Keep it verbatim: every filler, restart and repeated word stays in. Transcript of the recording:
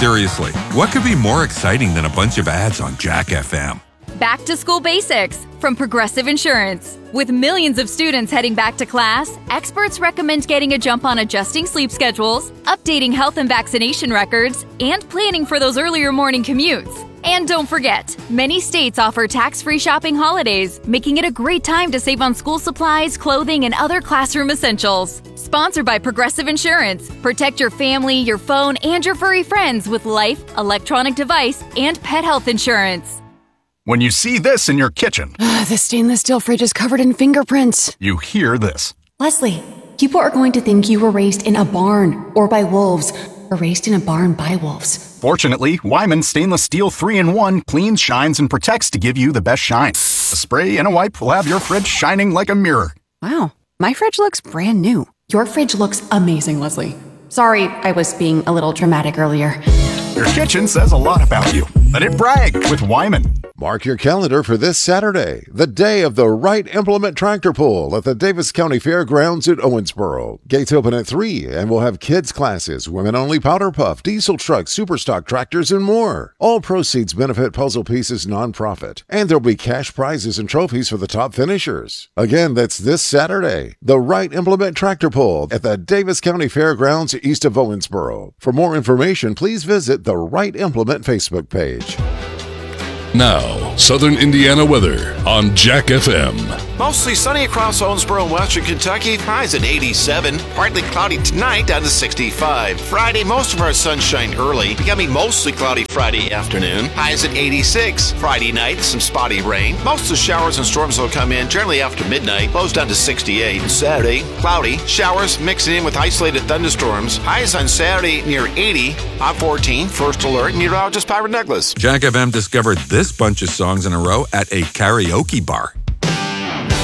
Seriously, what could be more exciting than a bunch of ads on Jack F M? Back to School Basics from Progressive Insurance. With millions of students heading back to class, experts recommend getting a jump on adjusting sleep schedules, updating health and vaccination records, and planning for those earlier morning commutes. And don't forget, many states offer tax-free shopping holidays, making it a great time to save on school supplies, clothing, and other classroom essentials. Sponsored by Progressive Insurance. Protect your family, your phone, and your furry friends with life, electronic device, and pet health insurance. When you see this in your kitchen, the stainless steel fridge is covered in fingerprints. You hear this. Leslie, people are going to think you were raised in a barn or by wolves, or raised in a barn by wolves. Fortunately, Wyman Stainless Steel three in one cleans, shines, and protects to give you the best shine. A spray and a wipe will have your fridge shining like a mirror. Wow, my fridge looks brand new. Your fridge looks amazing, Leslie. Sorry, I was being a little dramatic earlier. Your kitchen says a lot about you. Let it brag with Wyman. Mark your calendar for this Saturday, the day of the Wright Implement Tractor Pull at the Davis County Fairgrounds at Owensboro. Gates open at three, and we'll have kids classes, women-only powder puff, diesel trucks, super stock tractors, and more. All proceeds benefit Puzzle Pieces nonprofit, and there'll be cash prizes and trophies for the top finishers. Again, that's this Saturday, the Wright Implement Tractor Pull at the Davis County Fairgrounds east of Owensboro. For more information, please visit the Wright Implement Facebook page. Now, Southern Indiana weather on Jack F M. Mostly sunny across Owensboro and western Kentucky. Highs at eighty-seven. Partly cloudy tonight, down to sixty-five. Friday, most of our sunshine early. Becoming mostly cloudy Friday afternoon. Highs at eighty-six. Friday night, some spotty rain. Most of the showers and storms will come in generally after midnight. Lows down to sixty-eight. Saturday, cloudy. Showers mixing in with isolated thunderstorms. Highs on Saturday near eighty. On fourteen, first alert, meteorologist Byron Douglas. Jack F M discovered this bunch of songs in a row at a karaoke bar.